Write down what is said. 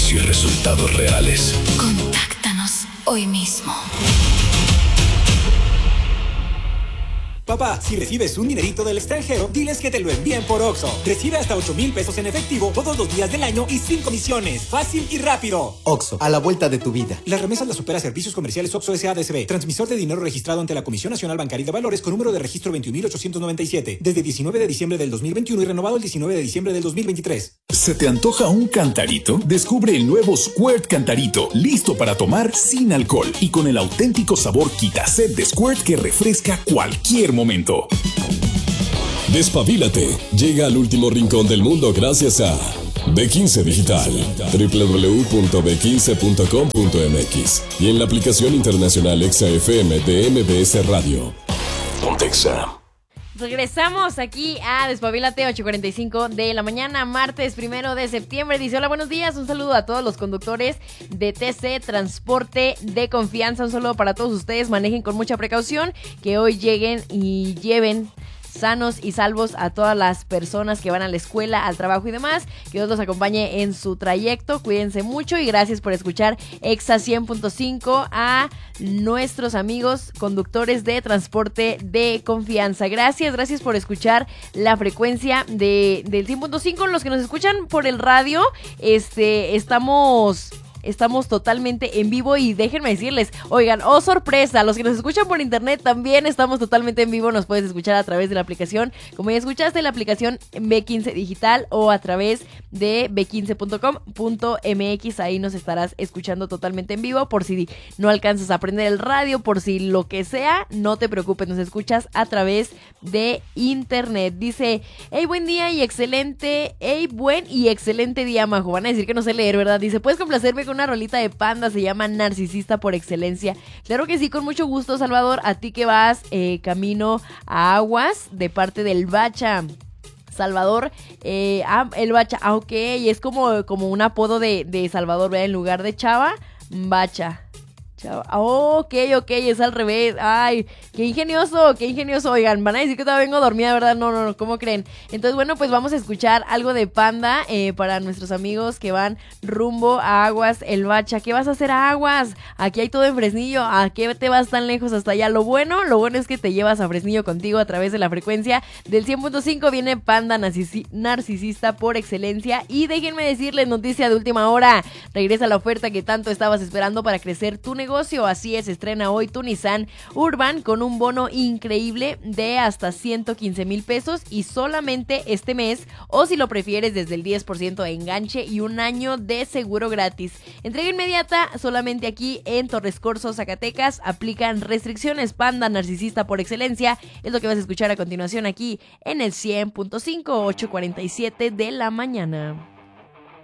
servicio y resultados reales. Contáctanos hoy mismo. Papá, si recibes un dinerito del extranjero, diles que te lo envíen por Oxxo. Recibe hasta 8,000 pesos en efectivo todos los días del año y sin comisiones. Fácil y rápido. Oxxo, a la vuelta de tu vida. Las remesas las opera Servicios Comerciales Oxxo S.A.D.C.B. Transmisor de dinero registrado ante la Comisión Nacional Bancaria y de Valores con número de registro 21.897. Desde 19 de diciembre del 2021 y renovado el 19 de diciembre del 2023. ¿Se te antoja un cantarito? Descubre el nuevo Squirt Cantarito, listo para tomar sin alcohol y con el auténtico sabor Quita-Sed de Squirt que refresca cualquier momento. Despabilate. Llega al último rincón del mundo gracias a B15 Digital, www.b15.com.mx y en la aplicación internacional EXA-FM de MBS Radio. Pontexa. Regresamos aquí a Despabilate, 8:45 de la mañana, martes 1 de septiembre. Dice: hola, buenos días, un saludo a todos los conductores de TC Transporte de Confianza. Un saludo para todos ustedes, manejen con mucha precaución, que hoy lleguen y lleven sanos y salvos a todas las personas que van a la escuela, al trabajo y demás. Que Dios los acompañe en su trayecto, cuídense mucho y gracias por escuchar Exa 100.5 a nuestros amigos conductores de transporte de confianza. Gracias por escuchar la frecuencia del 100.5. Los que nos escuchan por el radio, Estamos totalmente en vivo y déjenme decirles, oigan, oh sorpresa, los que nos escuchan por internet también estamos totalmente en vivo, nos puedes escuchar a través de la aplicación, como ya escuchaste, la aplicación B15 Digital o a través de b15.com.mx, ahí nos estarás escuchando totalmente en vivo, por si no alcanzas a prender el radio, por si lo que sea, no te preocupes, nos escuchas a través de internet. Dice, buen y excelente día, Majo, van a decir que no sé leer, ¿verdad? Dice, ¿puedes complacerme con una rolita de Panda? Se llama Narcisista por excelencia. Claro que sí, con mucho gusto, Salvador. A ti que vas camino a Aguas, de parte del Bacha. Salvador, el Bacha, ok, es como un apodo de Salvador, ¿verdad? En lugar de Chava, Bacha. Ok, es al revés. Ay, qué ingenioso. Oigan, van a decir que todavía vengo dormida, ¿verdad? No, ¿cómo creen? Entonces, bueno, pues vamos a escuchar algo de Panda para nuestros amigos que van rumbo a Aguas, el Bacha. ¿Qué vas a hacer a Aguas? Aquí hay todo en Fresnillo. ¿A qué te vas tan lejos hasta allá? Lo bueno es que te llevas a Fresnillo contigo a través de la frecuencia del 100.5. Viene Panda, narcisista por excelencia. Y déjenme decirles, noticia de última hora. Regresa la oferta que tanto estabas esperando para crecer tu negocio. Así es, estrena hoy tu Nissan Urban con un bono increíble de hasta 115,000 pesos y solamente este mes, o si lo prefieres desde el 10% de enganche y un año de seguro gratis. Entrega inmediata solamente aquí en Torres Corzo, Zacatecas. Aplican restricciones. Panda, narcisista por excelencia, es lo que vas a escuchar a continuación aquí en el 100.5, 8:47 de la mañana.